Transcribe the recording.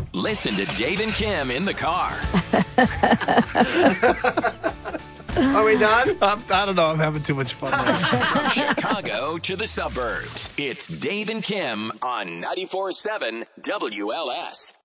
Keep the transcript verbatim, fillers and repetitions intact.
Listen to Dave and Kim in the car. Are we done? I'm, I don't know. I'm having too much fun right now. From Chicago to the suburbs, it's Dave and Kim on ninety-four point seven W L S.